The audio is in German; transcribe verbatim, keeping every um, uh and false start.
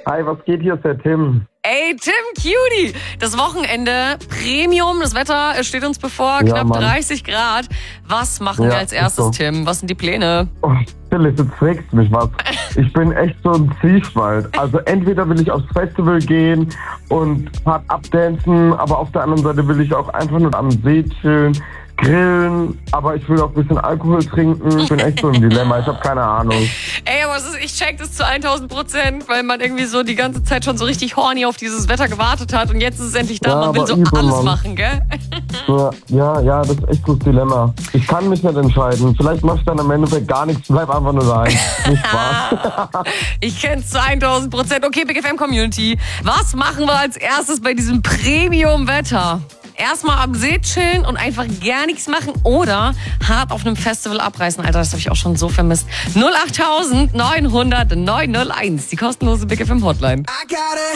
Hi, was geht? Hier ist der Tim. Ey, Tim Cutie, das Wochenende, Premium, das Wetter steht uns bevor, Ja, knapp Mann. dreißig Grad. Was machen Ja, wir als ist erstes, so. Tim? Was sind die Pläne? Oh, Philipp, jetzt fragst du mich was. Ich bin echt so ein Zwiespalt. Also entweder will ich aufs Festival gehen und hart abdancen, aber auf der anderen Seite will ich auch einfach nur am See chillen, grillen, aber ich will auch ein bisschen Alkohol trinken. Ich bin echt so im Dilemma, ich habe keine Ahnung. Ey, aber es ist, ich check das zu tausend Prozent, weil man irgendwie so die ganze Zeit schon so richtig horny auf dieses Wetter gewartet hat und jetzt ist es endlich da, Ja, man will aber so übel, alles Mann. machen, gell? Ja, ja, ja, das ist echt so das Dilemma. Ich kann mich nicht entscheiden. Vielleicht mach ich dann im Endeffekt gar nichts, bleib einfach nur daheim. Nicht Spaß. Ich kenn's zu tausend Prozent. Okay, Big F M Community, was machen wir als erstes bei diesem Premium-Wetter? Erstmal am See chillen und einfach gar nichts machen oder hart auf einem Festival abreißen. Alter, das habe ich auch schon so vermisst. null acht neun null null neun null eins, die kostenlose Big F M Hotline. I got a